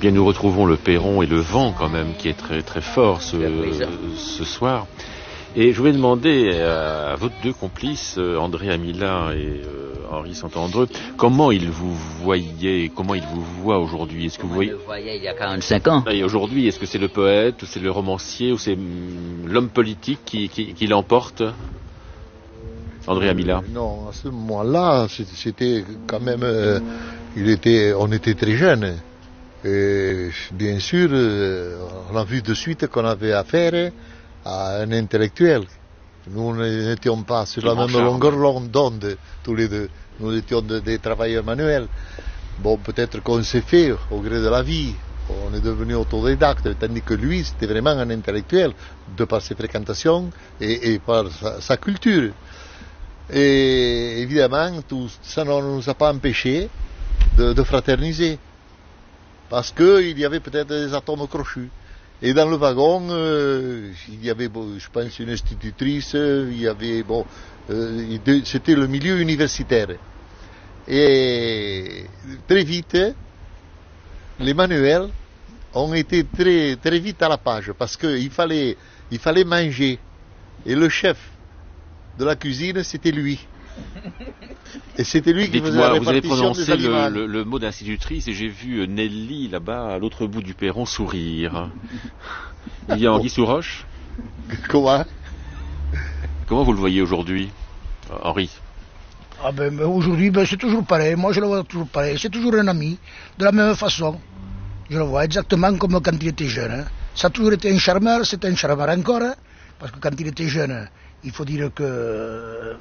Bien, nous retrouvons le perron et le vent quand même qui est très très fort ce soir. Et je voulais demander à vos deux complices, André Amila et Henri Saint-Andreu, comment ils vous voyaient, comment ils vous voient aujourd'hui. Est-ce que vous voyez... le voyait il y a 45 ans. Et aujourd'hui, est-ce que c'est le poète, ou c'est le romancier, ou c'est l'homme politique qui l'emporte? André Amila. Non, à ce moment-là, c'était quand même... on était très jeunes. Et bien sûr, on a vu de suite qu'on avait affaire à un intellectuel. Nous n'étions pas sur la même longueur d'onde, tous les deux. Nous étions des travailleurs manuels. Bon, peut-être qu'on s'est fait au gré de la vie. On est devenu autodidacte, tandis que lui, c'était vraiment un intellectuel, de par ses fréquentations et par sa culture. Et évidemment, tout ça ne nous a pas empêché de fraterniser. Parce qu'il y avait peut-être des atomes crochus. Et dans le wagon, il y avait, je pense, une institutrice, il y avait, c'était le milieu universitaire. Et très vite, les manuels ont été très, très vite à la page, parce qu'il fallait manger. Et le chef de la cuisine, c'était lui. Et c'était lui qui faisait la répartition des aliments. Vous avez prononcé le mot d'institutrice et j'ai vu Nelly là-bas à l'autre bout du perron sourire. Il y a Henri Souroche. Comment vous le voyez aujourd'hui, Henri? Aujourd'hui, c'est toujours pareil. Moi, je le vois toujours pareil. C'est toujours un ami, de la même façon. Je le vois exactement comme quand il était jeune. Hein. Ça a toujours été un charmeur, c'est un charmeur encore. Hein, parce que quand il était jeune, il faut dire que